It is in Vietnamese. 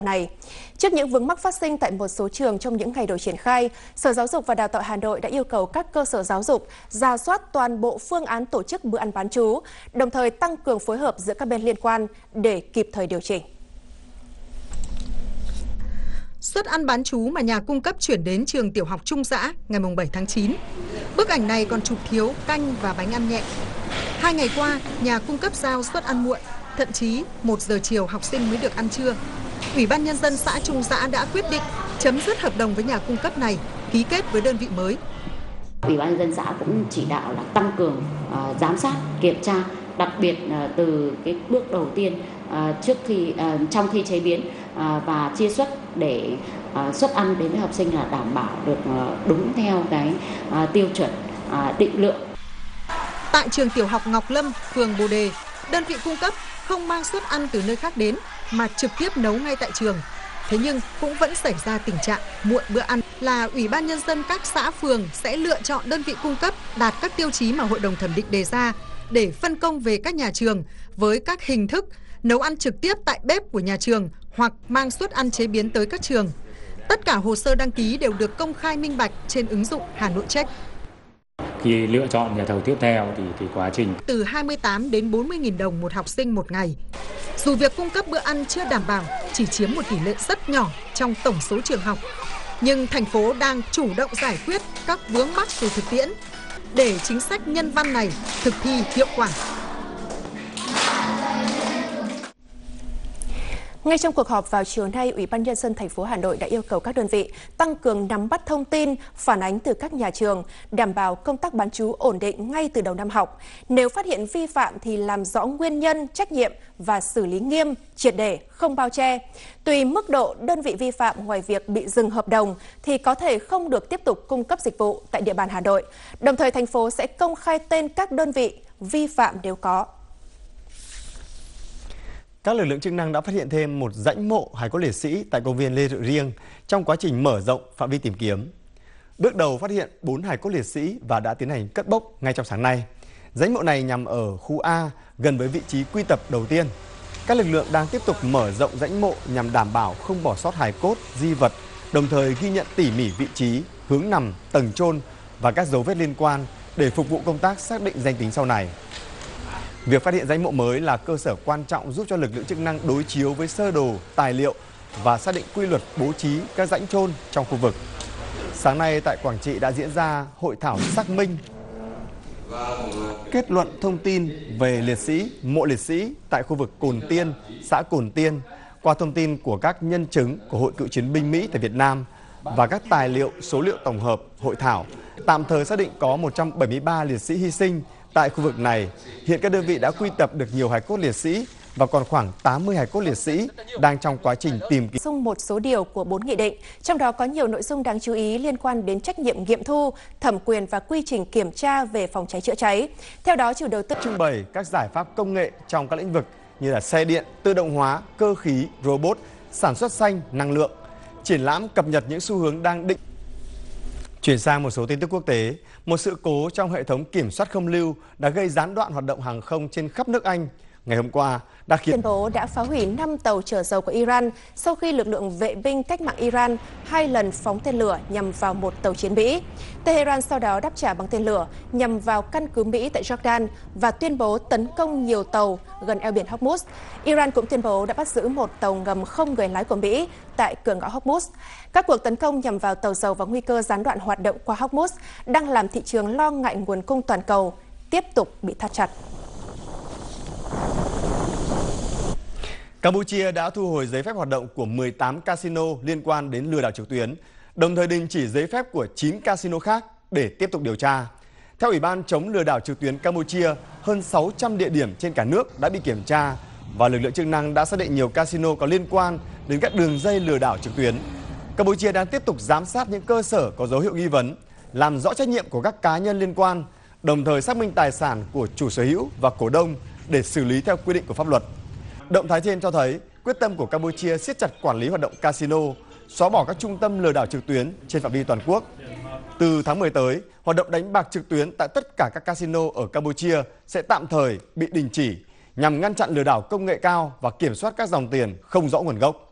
này. Trước những vướng mắc phát sinh tại một số trường trong những ngày đầu triển khai, Sở Giáo dục và Đào tạo Hà Nội đã yêu cầu các cơ sở giáo dục rà soát toàn bộ phương án tổ chức bữa ăn bán trú, đồng thời tăng cường phối hợp giữa các bên liên quan để kịp thời điều chỉnh. Suất ăn bán trú mà nhà cung cấp chuyển đến trường tiểu học Trung Dã ngày 7 tháng 9. Bức ảnh này còn chụp thiếu canh và bánh ăn nhẹ. 2 ngày qua, nhà cung cấp giao suất ăn muộn, thậm chí 1 giờ chiều học sinh mới được ăn trưa. Ủy ban Nhân dân xã Trung Dã đã quyết định chấm dứt hợp đồng với nhà cung cấp này, ký kết với đơn vị mới. Ủy ban Nhân dân xã cũng chỉ đạo là tăng cường giám sát, kiểm tra, đặc biệt từ cái bước đầu tiên trong khi chế biến và chia suất để suất ăn đến với học sinh là đảm bảo được đúng theo cái tiêu chuẩn định lượng. Tại trường tiểu học Ngọc Lâm, phường Bồ Đề, đơn vị cung cấp không mang suất ăn từ nơi khác đến mà trực tiếp nấu ngay tại trường. Thế nhưng cũng vẫn xảy ra tình trạng muộn bữa ăn, là Ủy ban Nhân dân các xã phường sẽ lựa chọn đơn vị cung cấp đạt các tiêu chí mà Hội đồng thẩm định đề ra để phân công về các nhà trường với các hình thức nấu ăn trực tiếp tại bếp của nhà trường hoặc mang suất ăn chế biến tới các trường. Tất cả hồ sơ đăng ký đều được công khai minh bạch trên ứng dụng Hà Nội Check. Khi lựa chọn nhà thầu tiếp theo thì quá trình từ 28 đến 40.000 đồng một học sinh một ngày. Dù việc cung cấp bữa ăn chưa đảm bảo, chỉ chiếm một tỷ lệ rất nhỏ trong tổng số trường học, nhưng thành phố đang chủ động giải quyết các vướng mắc từ thực tiễn để chính sách nhân văn này thực thi hiệu quả. Ngay trong cuộc họp vào chiều nay, Ủy ban Nhân dân thành phố Hà Nội đã yêu cầu các đơn vị tăng cường nắm bắt thông tin, phản ánh từ các nhà trường, đảm bảo công tác bán trú ổn định ngay từ đầu năm học. Nếu phát hiện vi phạm thì làm rõ nguyên nhân, trách nhiệm và xử lý nghiêm, triệt để, không bao che. Tùy mức độ đơn vị vi phạm, ngoài việc bị dừng hợp đồng thì có thể không được tiếp tục cung cấp dịch vụ tại địa bàn Hà Nội. Đồng thời, thành phố sẽ công khai tên các đơn vị vi phạm nếu có. Các lực lượng chức năng đã phát hiện thêm một rãnh mộ hài cốt liệt sĩ tại công viên Lê Dự Riêng trong quá trình mở rộng phạm vi tìm kiếm. Bước đầu phát hiện 4 hài cốt liệt sĩ và đã tiến hành cất bốc ngay trong sáng nay. Rãnh mộ này nằm ở khu A, gần với vị trí quy tập đầu tiên. Các lực lượng đang tiếp tục mở rộng rãnh mộ nhằm đảm bảo không bỏ sót hài cốt, di vật, đồng thời ghi nhận tỉ mỉ vị trí, hướng nằm, tầng chôn và các dấu vết liên quan để phục vụ công tác xác định danh tính sau này. Việc phát hiện rãnh mộ mới là cơ sở quan trọng giúp cho lực lượng chức năng đối chiếu với sơ đồ, tài liệu và xác định quy luật bố trí các rãnh chôn trong khu vực. Sáng nay tại Quảng Trị đã diễn ra hội thảo xác minh, kết luận thông tin về liệt sĩ, mộ liệt sĩ tại khu vực Cồn Tiên, xã Cồn Tiên qua thông tin của các nhân chứng của Hội Cựu chiến binh Mỹ tại Việt Nam và các tài liệu, số liệu tổng hợp hội thảo. Tạm thời xác định có 173 liệt sĩ hy sinh tại khu vực này. Hiện các đơn vị đã quy tập được nhiều hài cốt liệt sĩ và còn khoảng 80 hài cốt liệt sĩ đang trong quá trình tìm kiếm. Một số điều của 4 nghị định, trong đó có nhiều nội dung đáng chú ý liên quan đến trách nhiệm nghiệm thu, thẩm quyền và quy trình kiểm tra về phòng cháy chữa cháy. Theo đó, chủ đầu tư trưng bày các giải pháp công nghệ trong các lĩnh vực như là xe điện, tự động hóa, cơ khí, robot, sản xuất xanh, năng lượng. Triển lãm cập nhật những xu hướng đang định. Chuyển sang một số tin tức quốc tế, một sự cố trong hệ thống kiểm soát không lưu đã gây gián đoạn hoạt động hàng không trên khắp nước Anh. Ngày hôm qua đã tuyên bố đã phá hủy 5 tàu chở dầu của Iran sau khi lực lượng vệ binh cách mạng Iran 2 lần phóng tên lửa nhằm vào một tàu chiến Mỹ. Tehran sau đó đáp trả bằng tên lửa nhằm vào căn cứ Mỹ tại Jordan và tuyên bố tấn công nhiều tàu gần eo biển Hormuz. Iran cũng tuyên bố đã bắt giữ một tàu ngầm không người lái của Mỹ tại cửa ngõ Hormuz. Các cuộc tấn công nhằm vào tàu dầu và nguy cơ gián đoạn hoạt động qua Hormuz đang làm thị trường lo ngại nguồn cung toàn cầu tiếp tục bị thắt chặt. Campuchia đã thu hồi giấy phép hoạt động của 18 casino liên quan đến lừa đảo trực tuyến, đồng thời đình chỉ giấy phép của 9 casino khác để tiếp tục điều tra. Theo Ủy ban chống lừa đảo trực tuyến Campuchia, hơn 600 địa điểm trên cả nước đã bị kiểm tra và lực lượng chức năng đã xác định nhiều casino có liên quan đến các đường dây lừa đảo trực tuyến. Campuchia đang tiếp tục giám sát những cơ sở có dấu hiệu nghi vấn, làm rõ trách nhiệm của các cá nhân liên quan, đồng thời xác minh tài sản của chủ sở hữu và cổ đông để xử lý theo quy định của pháp luật. Động thái trên cho thấy quyết tâm của Campuchia siết chặt quản lý hoạt động casino, xóa bỏ các trung tâm lừa đảo trực tuyến trên phạm vi toàn quốc. Từ tháng 10 tới, hoạt động đánh bạc trực tuyến tại tất cả các casino ở Campuchia sẽ tạm thời bị đình chỉ nhằm ngăn chặn lừa đảo công nghệ cao và kiểm soát các dòng tiền không rõ nguồn gốc.